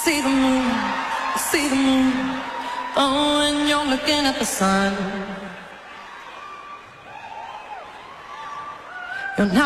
see the moon, I see the moon. Oh, and you're looking at the sun. You're not